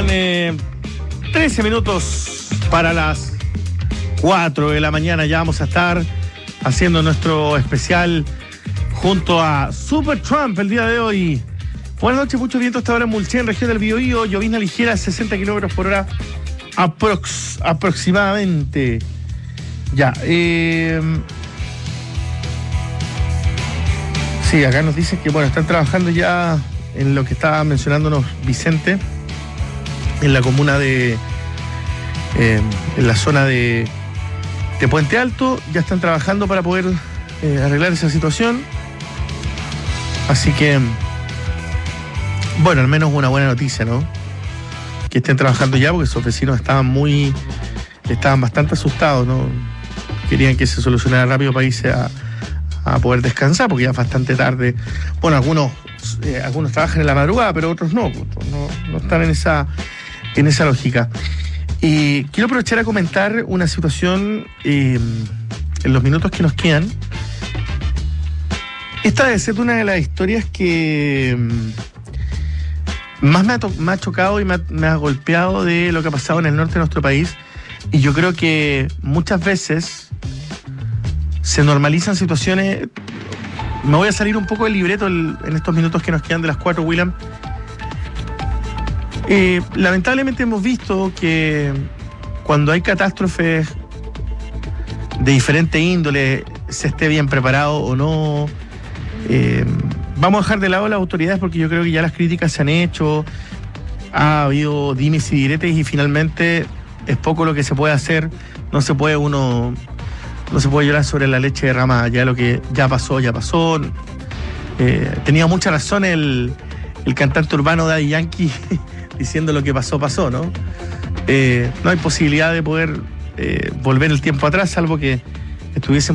Faltan 13 minutos para las 4 de la mañana. Ya vamos a estar haciendo nuestro especial junto a Super Trump el día de hoy. Buenas noches, mucho viento hasta ahora en Mulchen, región del Biobío, llovizna ligera, 60 kilómetros por hora aproximadamente. Ya, sí, acá nos dicen que bueno, están trabajando ya en lo que estaba mencionándonos Vicente, en la comuna de, en la zona de Puente Alto, ya están trabajando para poder arreglar esa situación. Así que, bueno, al menos una buena noticia, ¿no? Que estén trabajando ya, porque sus vecinos estaban bastante asustados, ¿no? Querían que se solucionara rápido para irse a poder descansar, porque ya es bastante tarde. Bueno, algunos trabajan en la madrugada, pero otros no están en esa lógica. Y quiero aprovechar a comentar una situación en los minutos que nos quedan. Esta debe ser una de las historias que más me ha chocado y me ha golpeado de lo que ha pasado en el norte de nuestro país. Y yo creo que muchas veces se normalizan situaciones. Me voy a salir un poco del libreto en estos minutos que nos quedan de las 4, William. Lamentablemente hemos visto que cuando hay catástrofes de diferente índole, se esté bien preparado o no, vamos a dejar de lado las autoridades, porque yo creo que ya las críticas se han hecho, ha habido dimes y diretes y finalmente es poco lo que se puede hacer. No se puede llorar sobre la leche derramada. Ya lo que ya pasó. Tenía mucha razón el cantante urbano Daddy Yankee diciendo lo que pasó, ¿no? No hay posibilidad de poder volver el tiempo atrás, salvo que estuviésemos